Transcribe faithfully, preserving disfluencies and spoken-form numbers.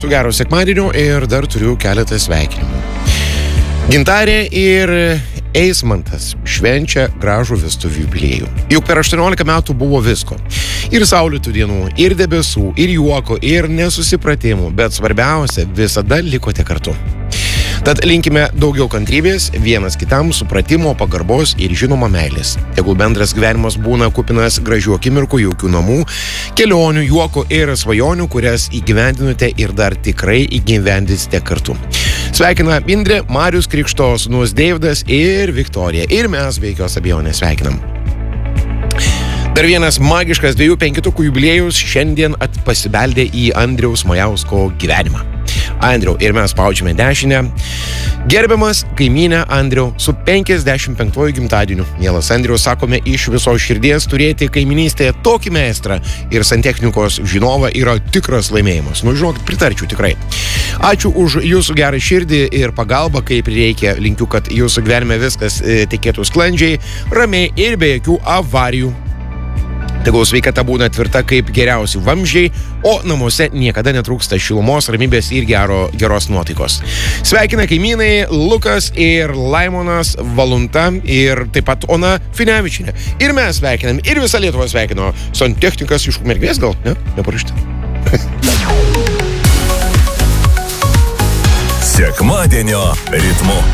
Su gero sekmadieniu ir dar turiu keletą sveikinimų. Gintarė ir Eismantas švenčia gražų vestuvių jubiliejų. Juk per aštuoniolika metų buvo visko. Ir saulėtų dienų, ir debesų, ir juoko, ir nesusipratimų, bet svarbiausia, visada likote kartu. Tad linkime daugiau kantrybės, vienas kitam supratimo, pagarbos ir žinoma meilės. Tegul bendras gyvenimas būna kupinas gražių akimirkų, jaukių namų, kelionių, juoko ir svajonių, kurias įgyvendinote ir dar tikrai įgyvendinsite kartu. Sveikina Indrė, Marius Krikšto sūnus Deividas ir Viktorija. Ir mes be jokios abejonės sveikinam. Dar vienas magiškas dviejų penketukų jubiliejus šiandien pasibeldė į Andriaus Majausko gyvenimą. Andriau, ir mes spaudžiame dešinę. Gerbiamas kaimynė Andriau, su penkiasdešimt penktuoju gimtadieniu. Mielas Andriau, sakome iš viso širdies, turėti kaiminystėje tokį meistrą ir santechnikos žinovą yra tikras laimėjimas. Nu, žinokit, pritarčiau tikrai. Ačiū už jūsų gerą širdį ir pagalbą, kaip reikia. Linkiu, kad jūsų gyvenime viskas e, tekėtų sklandžiai, ramiai ir be jokių avarijų. Tegul sveikata būna tvirta kaip geriausi vamzdžiai, o namuose niekada netrūksta šilumos, ramybės ir gero, geros nuotaikos. Sveikina kaimynai Lukas ir Laimonas Valunta ir taip pat Ona Finevičinė. Ir mes sveikinam, ir visa Lietuva sveikino. Santechnikas iš Ukmergės gal, ne? Neparašyti. Sekmadienio ritmu.